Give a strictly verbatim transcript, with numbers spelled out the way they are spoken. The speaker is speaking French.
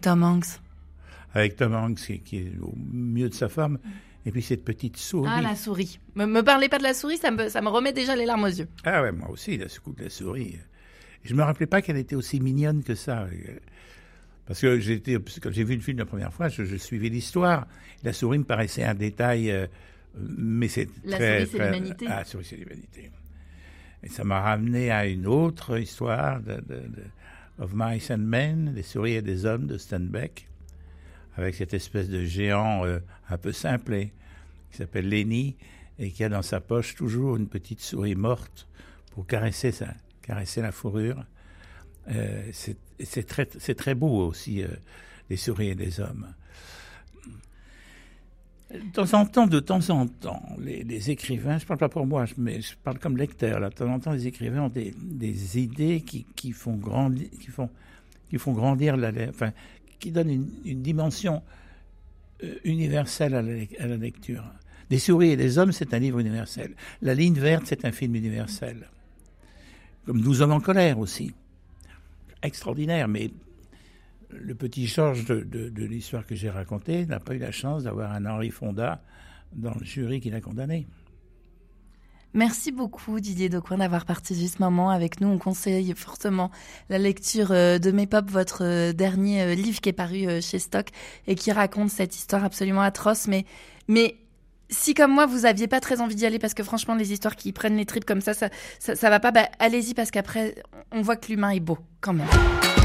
Tom Hanks. Avec Tom Hanks qui, qui est au mieux de sa forme. Et puis cette petite souris. Ah, la souris. Me, me parlez pas de la souris, ça me, ça me remet déjà les larmes aux yeux. Ah ouais, moi aussi, la coup de la souris. Je me rappelais pas qu'elle était aussi mignonne que ça. Parce que j'étais, quand j'ai vu le film la première fois, je, je suivais l'histoire. La souris me paraissait un détail, euh, mais c'est la très... souris, c'est très, l'humanité. Ah, la souris, c'est l'humanité. Et ça m'a ramené à une autre histoire de, de, de Of Mice and Men, des souris et des hommes de Steinbeck, avec cette espèce de géant euh, un peu simplé, qui s'appelle Lenny, et qui a dans sa poche toujours une petite souris morte pour caresser, sa, caresser la fourrure. Euh, c'est, c'est, très, c'est très beau aussi, euh, les souris et les hommes. De temps en temps, de temps en temps, les, les écrivains, je ne parle pas pour moi, mais je parle comme lecteur, là, de temps en temps, les écrivains ont des, des idées qui, qui, font grandir, qui, font, qui font grandir la, enfin, qui donnent une, une dimension euh, universelle à la, à la lecture. Des souris et des hommes, c'est un livre universel. La ligne verte, c'est un film universel. Comme douze hommes en colère aussi. Extraordinaire, mais le petit Georges de, de, de l'histoire que j'ai racontée n'a pas eu la chance d'avoir un Henri Fonda dans le jury qui l'a condamné. Merci beaucoup Didier Daucoin d'avoir partagé ce moment avec nous. On conseille fortement la lecture de Mépop, votre dernier livre qui est paru chez Stock et qui raconte cette histoire absolument atroce. Mais, mais si comme moi vous aviez pas très envie d'y aller parce que franchement les histoires qui prennent les tripes comme ça, ça, ça, ça va pas, bah, allez-y parce qu'après on voit que l'humain est beau quand même.